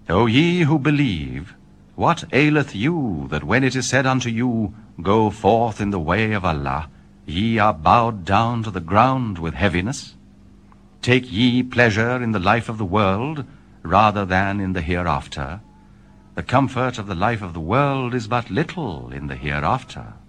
O ye who believe, what aileth you, that when it is said unto you, Go forth in the way of Allah, ye are bowed down to the ground with heaviness? Take ye pleasure in the life of the world, rather than in the hereafter? The comfort of the life of the world is but little in the hereafter.